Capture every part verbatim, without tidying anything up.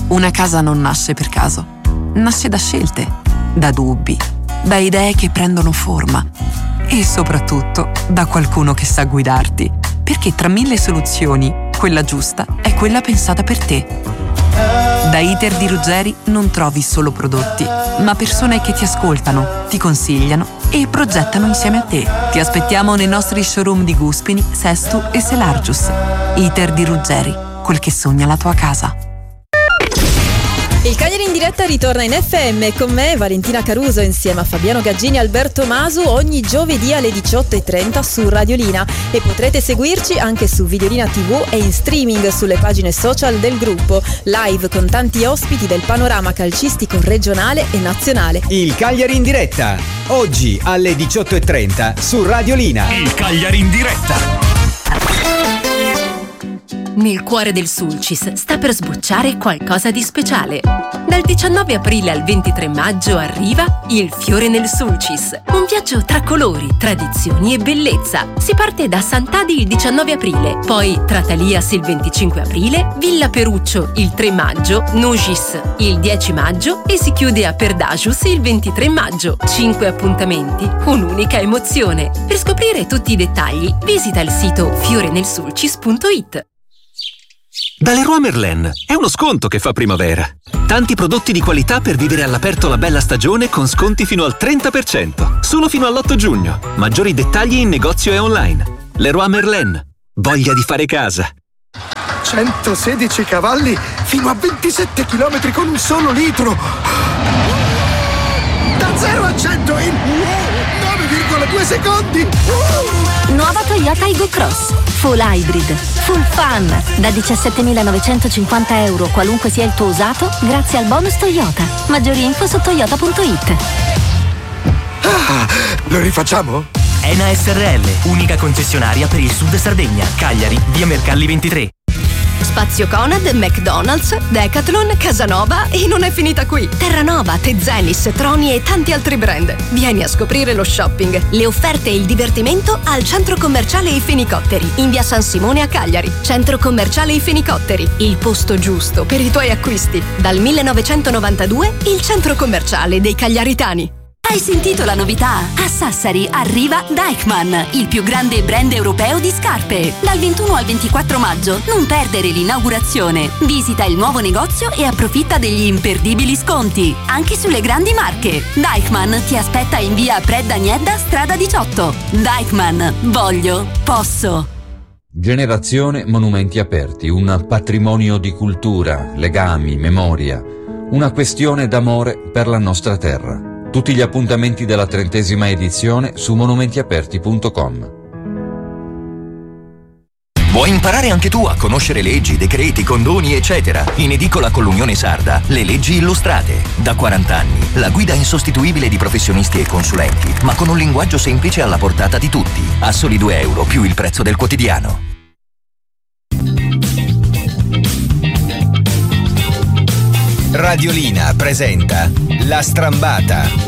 Una casa non nasce per caso, nasce da scelte, da dubbi, da idee che prendono forma e soprattutto da qualcuno che sa guidarti, perché tra mille soluzioni, quella giusta è quella pensata per te. Da Iter di Ruggeri non trovi solo prodotti, ma persone che ti ascoltano, ti consigliano e progettano insieme a te. Ti aspettiamo nei nostri showroom di Guspini, Sestu e Selargius. Iter di Ruggeri, quel che sogna la tua casa. Il Cagliari in diretta ritorna in F M con me, Valentina Caruso, insieme a Fabiano Gaggini e Alberto Masu, ogni giovedì alle diciotto e trenta su Radiolina, e potrete seguirci anche su Videolina tivù e in streaming sulle pagine social del gruppo, live con tanti ospiti del panorama calcistico regionale e nazionale. Il Cagliari in diretta, oggi alle diciotto e trenta su Radiolina. Il Cagliari in diretta. Nel cuore del Sulcis sta per sbocciare qualcosa di speciale. Dal diciannove aprile al ventitré maggio arriva Il Fiore nel Sulcis, un viaggio tra colori, tradizioni e bellezza. Si parte da Sant'Adi il diciannove aprile, poi Tratalias il venticinque aprile, Villa Peruccio il tre maggio, Nugis il dieci maggio e si chiude a Perdagius il ventitré maggio. Cinque appuntamenti, un'unica emozione. Per scoprire tutti i dettagli visita il sito fiorenelsulcis punto it. Da Leroy Merlin è uno sconto che fa primavera. Tanti prodotti di qualità per vivere all'aperto la bella stagione con sconti fino al trenta per cento. Solo fino all'otto giugno. Maggiori dettagli in negozio e online. Leroy Merlin. Voglia di fare casa. centosedici cavalli fino a ventisette chilometri con un solo litro. Da zero a cento in nove virgola due secondi. Nuova Toyota Aygo Cross. Full hybrid, full fun. Da diciassettemilanovecentocinquanta euro qualunque sia il tuo usato, grazie al bonus Toyota. Maggiori info su toyota punto it. Ah, lo rifacciamo? Ena S R L, unica concessionaria per il Sud Sardegna. Cagliari, via Mercalli ventitré. Spazio Conad, McDonald's, Decathlon, Casanova e non è finita qui. Terranova, Tezenis, Troni e tanti altri brand. Vieni a scoprire lo shopping, le offerte e il divertimento al Centro Commerciale I Fenicotteri, in via San Simone a Cagliari. Centro Commerciale I Fenicotteri, il posto giusto per i tuoi acquisti. Dal millenovecentonovantadue, il centro commerciale dei cagliaritani. Hai sentito la novità? A Sassari arriva Deichmann, il più grande brand europeo di scarpe. Dal ventuno al ventiquattro maggio non perdere l'inaugurazione. Visita il nuovo negozio e approfitta degli imperdibili sconti, anche sulle grandi marche. Deichmann ti aspetta in via Predda Niedda, strada diciotto. Deichmann, voglio, posso. Generazione Monumenti Aperti, un patrimonio di cultura, legami, memoria, una questione d'amore per la nostra terra. Tutti gli appuntamenti della trentesima edizione su monumentiaperti punto com. Vuoi imparare anche tu a conoscere leggi, decreti, condoni, eccetera? In edicola con l'Unione Sarda, le leggi illustrate. Da quaranta anni, la guida insostituibile di professionisti e consulenti, ma con un linguaggio semplice alla portata di tutti. A soli due euro più il prezzo del quotidiano. Radiolina presenta La Strambata.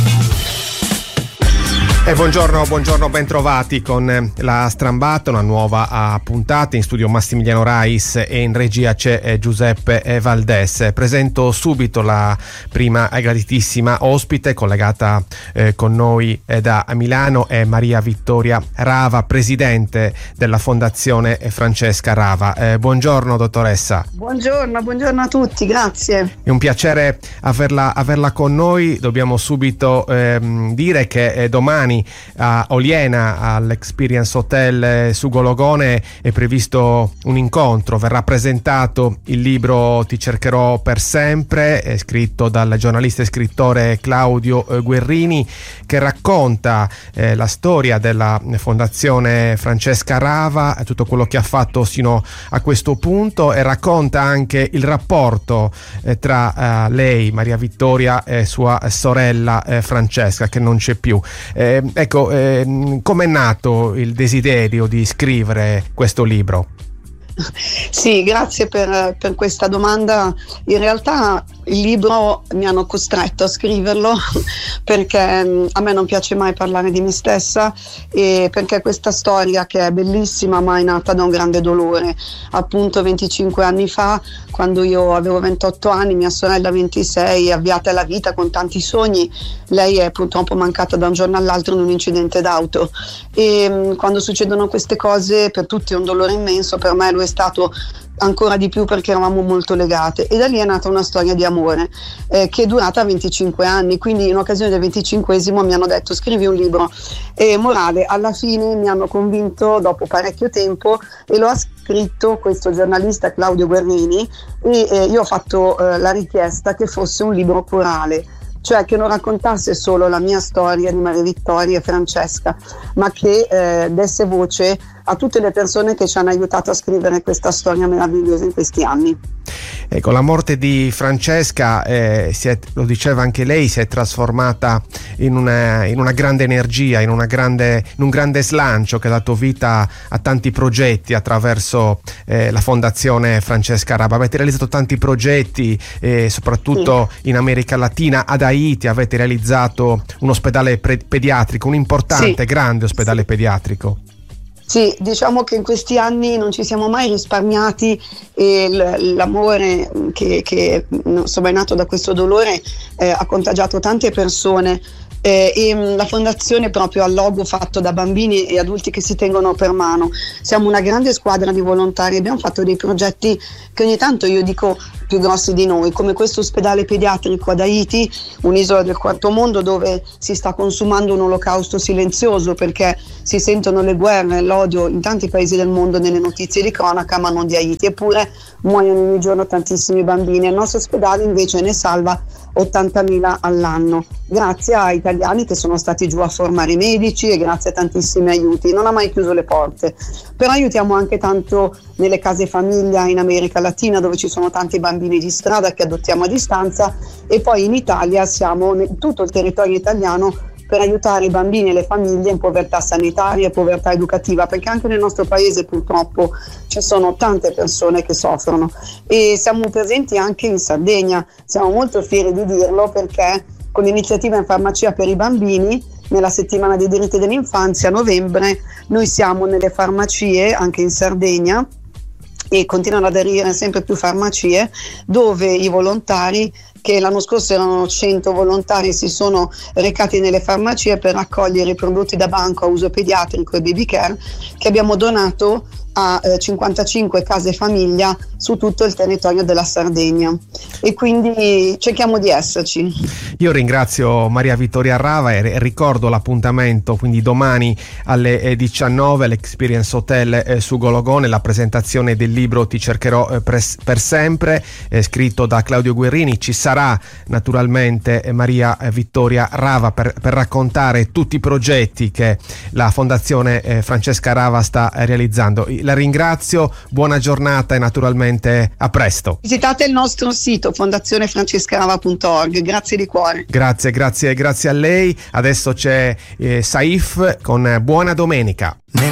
E buongiorno, buongiorno, bentrovati con La Strambata, una nuova puntata. In studio Massimiliano Rais e in regia c'è Giuseppe Valdés. Presento subito la prima graditissima ospite collegata eh, con noi eh, da Milano, è Maria Vittoria Rava, presidente della Fondazione Francesca Rava. Eh, buongiorno dottoressa. Buongiorno, buongiorno a tutti, grazie. È un piacere averla, averla con noi. Dobbiamo subito ehm, dire che eh, domani a Oliena, all'Experience Hotel su Gologone, è previsto un incontro. Verrà presentato il libro Ti cercherò per sempre, è scritto dal giornalista e scrittore Claudio Guerrini, che racconta eh, la storia della Fondazione Francesca Rava, tutto quello che ha fatto sino a questo punto, e racconta anche il rapporto eh, tra eh, lei, Maria Vittoria, e sua sorella eh, Francesca, che non c'è più. Eh, ecco, eh, com'è nato il desiderio di scrivere questo libro? Sì, grazie per, per questa domanda. In realtà il libro mi hanno costretto a scriverlo perché mh, a me non piace mai parlare di me stessa, e perché questa storia, che è bellissima ma è nata da un grande dolore. Appunto venticinque anni fa, quando io avevo ventotto anni, mia sorella ventisei, avviata alla vita con tanti sogni, lei è purtroppo mancata da un giorno all'altro in un incidente d'auto, e mh, quando succedono queste cose per tutti è un dolore immenso, per me lo è stato ancora di più perché eravamo molto legate, e da lì è nata una storia di amore eh, che è durata venticinque anni. Quindi in occasione del venticinquesimo mi hanno detto: scrivi un libro, e morale, alla fine mi hanno convinto dopo parecchio tempo e lo ha scritto questo giornalista Claudio Guerrini, e eh, io ho fatto eh, la richiesta che fosse un libro corale, cioè che non raccontasse solo la mia storia di Maria Vittoria e Francesca, ma che eh, desse voce a tutte le persone che ci hanno aiutato a scrivere questa storia meravigliosa in questi anni. Ecco, la morte di Francesca, eh, si è, lo diceva anche lei, si è trasformata in una, in una grande energia, in, una grande, in un grande slancio che ha dato vita a tanti progetti attraverso eh, la Fondazione Francesca Rava. Avete realizzato tanti progetti, eh, soprattutto sì. in America Latina. Ad Haiti avete realizzato un ospedale pre- pediatrico, un importante, sì. grande ospedale sì. pediatrico. Sì, diciamo che in questi anni non ci siamo mai risparmiati, e l- l'amore che, che insomma, è nato da questo dolore eh, ha contagiato tante persone. Eh, e mh, la fondazione proprio ha il logo fatto da bambini e adulti che si tengono per mano. Siamo una grande squadra di volontari, abbiamo fatto dei progetti che ogni tanto io dico più grossi di noi, come questo ospedale pediatrico ad Haiti, un'isola del quarto mondo dove si sta consumando un olocausto silenzioso, perché si sentono le guerre e l'odio in tanti paesi del mondo nelle notizie di cronaca, ma non di Haiti, eppure muoiono ogni giorno tantissimi bambini. Il nostro ospedale invece ne salva ottantamila all'anno, grazie ai italiani che sono stati giù a formare i medici e grazie a tantissimi aiuti. Non ha mai chiuso le porte, però aiutiamo anche tanto nelle case famiglia in America Latina, dove ci sono tanti bambini di strada che adottiamo a distanza, e poi in Italia siamo in tutto il territorio italiano per aiutare i bambini e le famiglie in povertà sanitaria e povertà educativa, perché anche nel nostro paese purtroppo ci sono tante persone che soffrono, e siamo presenti anche in Sardegna. Siamo molto fieri di dirlo, perché con l'iniziativa In Farmacia per i Bambini, nella settimana dei diritti dell'infanzia a novembre, noi siamo nelle farmacie anche in Sardegna, e continuano ad aderire sempre più farmacie, dove i volontari, che l'anno scorso erano cento volontari, si sono recati nelle farmacie per raccogliere i prodotti da banco a uso pediatrico e baby care, che abbiamo donato a eh, cinquantacinque case famiglia su tutto il territorio della Sardegna, e quindi cerchiamo di esserci. Io ringrazio Maria Vittoria Rava e ricordo l'appuntamento, quindi domani alle diciannove all'Experience Hotel eh, su Gologone, la presentazione del libro Ti cercherò eh, per, per sempre, eh, scritto da Claudio Guerrini. Ci sarà naturalmente eh, Maria Vittoria Rava per, per raccontare tutti i progetti che la Fondazione eh, Francesca Rava sta eh, realizzando. La ringrazio, buona giornata e naturalmente a presto. Visitate il nostro sito fondazione francesca rava punto org. Grazie di cuore. Grazie, grazie, grazie a lei. Adesso c'è eh, Saif con Buona Domenica.